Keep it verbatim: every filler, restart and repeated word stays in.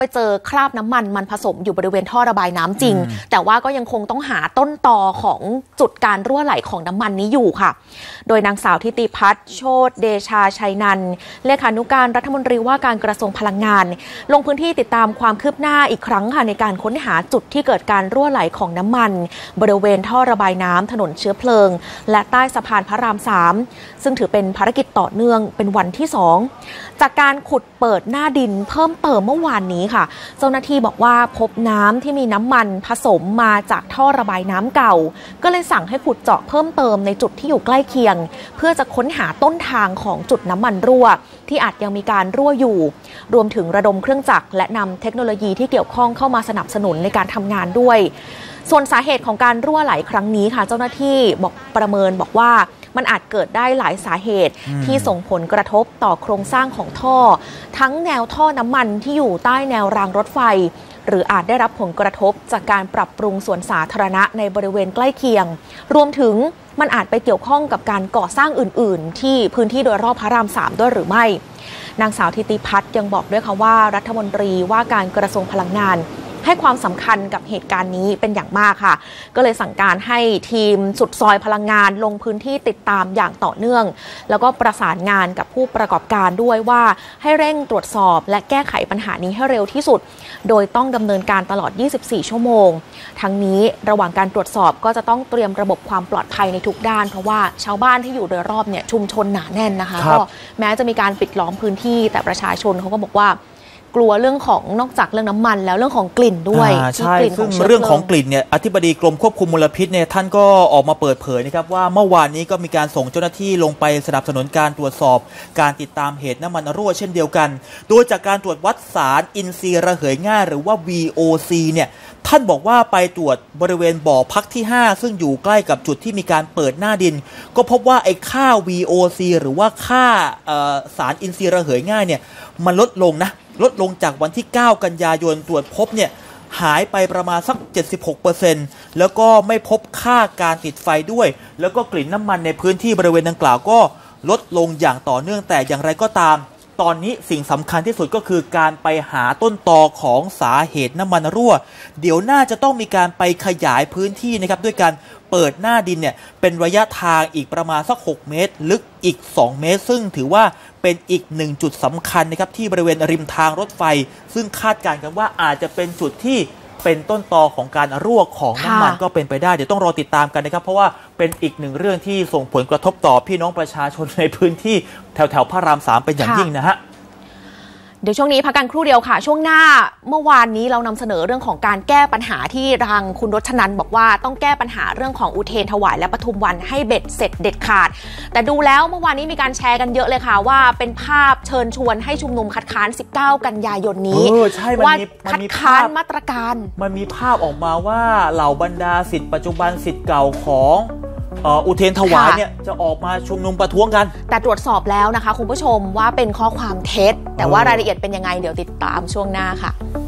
ไปเจอคราบน้ำมันมันผสมอยู่บริเวณท่อระบายน้ำจริงแต่ว่าก็ยังคงต้องหาต้นตอของจุดการรั่วไหลของน้ำมันนี้อยู่ค่ะโดยนางสาวทิติพัฒน์โชติเดชาชัยนันท์เลขานุการรัฐมนตรีว่าการกระทรวงพลังงานลงพื้นที่ติดตามความคืบหน้าอีกครั้งค่ะในการค้นหาจุดที่เกิดการรั่วไหลของน้ำมันบริเวณท่อระบายน้ำถนนเชื้อเพลิงและใต้สะพานพระรามสามซึ่งถือเป็นภารกิจต่อเนื่องเป็นวันที่สองจากการขุดเปิดหน้าดินเพิ่มเติมเมื่อวานนี้ค่ะเจ้าหน้าที่บอกว่าพบน้ำที่มีน้ำมันผสมมาจากท่อระบายน้ำเก่าก็เลยสั่งให้ขุดเจาะเพิ่มเติมในจุดที่อยู่ใกล้เคียงเพื่อจะค้นหาต้นทางของจุดน้ำมันรั่วที่อาจยังมีการรั่วอยู่รวมถึงระดมเครื่องจักรและนำเทคโนโลยีที่เกี่ยวข้องเข้ามาสนับสนุนในการทำงานด้วยส่วนสาเหตุของการรั่วไหลครั้งนี้ค่ะเจ้าหน้าที่บอกประเมินบอกว่ามันอาจเกิดได้หลายสาเหตุที่ส่งผลกระทบต่อโครงสร้างของท่อทั้งแนวท่อน้ำมันที่อยู่ใต้แนวรางรถไฟหรืออาจได้รับผลกระทบจากการปรับปรุงสวนสาธารณะในบริเวณใกล้เคียงรวมถึงมันอาจไปเกี่ยวข้องกับการก่อสร้างอื่นๆที่พื้นที่โดยรอบพระรามสามด้วยหรือไม่นางสาวทิติพัฒน์ยังบอกด้วยค่ะว่ารัฐมนตรีว่าการกระทรวงพลังงานให้ความสำคัญกับเหตุการณ์นี้เป็นอย่างมากค่ะก็เลยสั่งการให้ทีมสุดซอยพลังงานลงพื้นที่ติดตามอย่างต่อเนื่องแล้วก็ประสานงานกับผู้ประกอบการด้วยว่าให้เร่งตรวจสอบและแก้ไขปัญหานี้ให้เร็วที่สุดโดยต้องดำเนินการตลอดยี่สิบสี่ชั่วโมงทั้งนี้ระหว่างการตรวจสอบก็จะต้องเตรียมระบบความปลอดภัยในทุกด้านเพราะว่าชาวบ้านที่อยู่โดยรอบเนี่ยชุมชนหนาแน่นนะคะก็แม้จะมีการปิดล้อมพื้นที่แต่ประชาชนเขาก็บอกว่ากลัวเรื่องของนอกจากเรื่องน้ำมันแล้วเรื่องของกลิ่นด้วยใช่ซึ่งเรื่องของกลิ่นเนี่ยอธิบดีกรมควบคุมมลพิษเนี่ยท่านก็ออกมาเปิดเผยนะครับว่าเมื่อวานนี้ก็มีการส่งเจ้าหน้าที่ลงไปสนับสนุนการตรวจสอบการติดตามเหตุน้ำมันรั่วเช่นเดียวกันโดยจากการตรวจวัดสารอินทรีย์ระเหยง่ายหรือว่า วี โอ ซี เนี่ยท่านบอกว่าไปตรวจบริเวณบ่อพักที่ห้าซึ่งอยู่ใกล้กับจุดที่มีการเปิดหน้าดินก็พบว่าไอ้ค่า วี โอ ซี หรือว่าค่าสารอินทรีย์ระเหยง่ายเนี่ยมันลดลงนะลดลงจากวันที่เก้ากันยายนตรวจพบเนี่ยหายไปประมาณสัก เจ็ดสิบหกเปอร์เซ็นต์ แล้วก็ไม่พบค่าการติดไฟด้วยแล้วก็กลิ่นน้ำมันในพื้นที่บริเวณดังกล่าวก็ลดลงอย่างต่อเนื่องแต่อย่างไรก็ตามตอนนี้สิ่งสำคัญที่สุดก็คือการไปหาต้นตอของสาเหตุน้ำมันรั่วเดี๋ยวน่าจะต้องมีการไปขยายพื้นที่นะครับด้วยการเปิดหน้าดินเนี่ยเป็นระยะทางอีกประมาณสักหกเมตรลึกอีกสองเมตรซึ่งถือว่าเป็นอีกหนึ่งจุดสำคัญนะครับที่บริเวณริมทางรถไฟซึ่งคาดการณ์กันว่าอาจจะเป็นจุดที่เป็นต้นตอของการรั่วของน้ำมันก็เป็นไปได้เดี๋ยวต้องรอติดตามกันนะครับเพราะว่าเป็นอีกหนึ่งเรื่องที่ส่งผลกระทบต่อพี่น้องประชาชนในพื้นที่แถวแถวพระรามสามเป็นอย่างยิ่งนะฮะเดี๋ยวช่วงนี้พักกันครู่เดียวค่ะช่วงหน้าเมื่อวานนี้เรานำเสนอเรื่องของการแก้ปัญหาที่ทางคุณรชนันท์บอกว่าต้องแก้ปัญหาเรื่องของอุเทรนถวายและปทุมวันให้เบ็ดเสร็จเด็ดขาดแต่ดูแล้วเมื่อวานนี้มีการแชร์กันเยอะเลยค่ะว่าเป็นภาพเชิญชวนให้ชุมนุมคัดค้านสิบเก้ากันยายนนี้ว่าคัดค้านมาตรการมันมีภาพออกมาว่าเหล่าบรรดาศิษย์ปัจจุบันศิษย์เก่าของอุเทรนถวายเนี่ยจะออกมาชุมนุมประท้วงกันแต่ตรวจสอบแล้วนะคะคุณผู้ชมว่าเป็นข้อความเท็จแต่ว่ารายละเอียดเป็นยังไงเดี๋ยวติดตามช่วงหน้าค่ะ